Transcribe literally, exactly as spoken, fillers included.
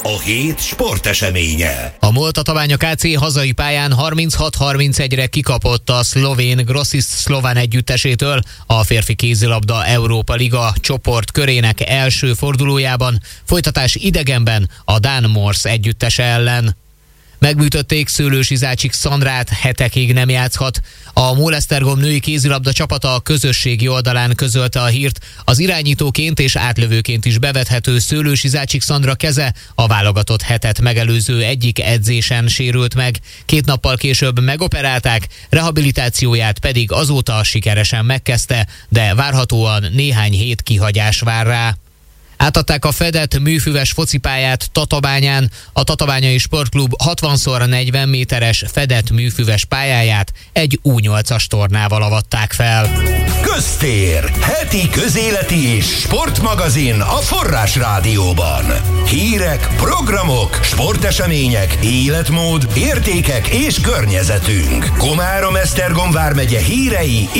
a hét sporteseménye. A MOL Tatabánya ká cé hazai pályán harminchat harmincegyre kikapott a szlovén Grosist Slovan együttesétől a férfi kézilabda Európa Liga csoport körének első fordulójában, folytatás idegenben a dán Mors együttese ellen. Megbűtötték Szőlősi Zácsik Szandrát, hetekig nem játszhat. A MOL Esztergom női kézilabda csapata a közösségi oldalán közölte a hírt. Az irányítóként és átlövőként is bevethető Szőlősi Zácsik Szandra keze a válogatott hetet megelőző egyik edzésen sérült meg. Két nappal később megoperálták, rehabilitációját pedig azóta sikeresen megkezdte, de várhatóan néhány hét kihagyás vár rá. Átadták a fedett műfüves focipályát Tatabányán, a Tatabányai Sportklub hatvan szor negyven méteres fedett műfüves pályáját egy U nyolcas tornával avatták fel. Köztér, heti közéleti és sportmagazin a Forrás Rádióban. Hírek, programok, sportesemények, életmód, értékek és környezetünk. Komárom-Esztergom vármegye hírei